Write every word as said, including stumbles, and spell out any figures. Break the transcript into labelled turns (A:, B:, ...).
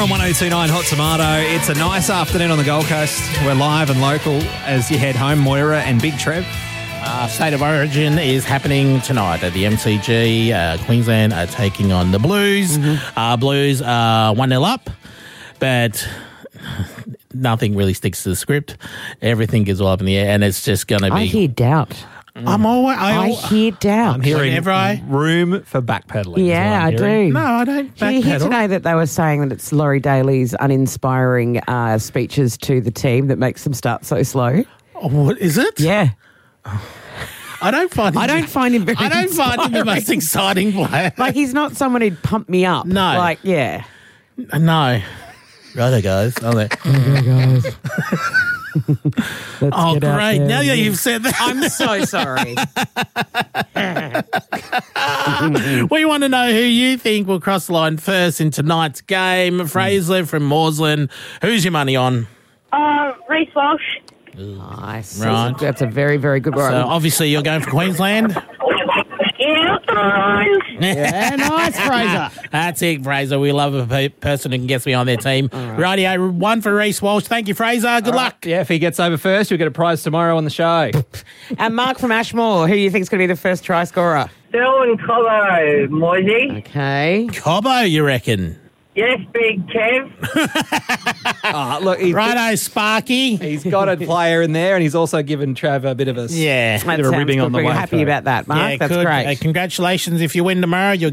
A: on one oh two point nine Hot Tomato. It's a nice afternoon on the Gold Coast. We're live and local as you head home, Moira and Big Trev.
B: Uh, State of Origin is happening tonight at the M C G. Uh, Queensland are taking on the Blues. Mm-hmm. Uh, Blues are one nil up, but nothing really sticks to the script. Everything is all up in the air, and it's just going to be...
C: I hear doubt.
B: I'm always... I,
C: I hear doubt.
A: I'm hearing
B: Whenever I-
A: room for backpedaling. is
C: Yeah,
A: what I'm
C: I
A: hearing.
C: do.
B: No, I don't
C: Did you hear
B: backpedal.
C: today that they were saying that it's Laurie Daly's uninspiring uh, speeches to the team that makes them start so slow?
B: Oh, what is it?
C: Yeah.
B: I don't find him...
C: I don't find him very
B: I don't find him the
C: inspiring.
B: most exciting player.
C: Like, he's not someone who'd pump me up.
B: No.
C: Like, yeah.
B: No. Righto, guys. Oh, there.
C: Let's
B: Oh,
C: get out
B: great.
C: there.
B: Now that you've said that.
C: I'm so sorry.
B: We want to know who you think will cross the line first in tonight's game. Fraser from Morslin. Who's your money on?
D: Uh, Reece Walsh.
C: Nice.
B: Right.
C: That's a, that's a very, very good one.
B: So obviously you're going for Queensland.
D: Yeah, Bruins.
C: Yeah, nice, Fraser.
B: That's it, Fraser. We love a pe- person who can get me on their team. Right. Rightio, one for Reece Walsh. Thank you, Fraser. Good luck.
A: Yeah, if he gets over first, you'll get a prize tomorrow on the show.
C: And Mark from Ashmore, who do you think is going to be the first try scorer?
D: Dylan Cobbo, Moisey.
C: Okay.
B: Cobbo, you reckon?
D: Yes, Big Kev.
A: Oh, look, he's,
B: Righto, Sparky.
A: he's got a player in there, and he's also given Trav a bit of a
B: Yeah.
A: bit
C: That
A: of a
C: sounds
A: ribbing
C: good.
A: on the
C: We're
A: way
C: happy
A: through.
C: about that, Mark.
B: Yeah,
C: That's
B: good.
C: great.
B: Uh, congratulations. If you win tomorrow, you'll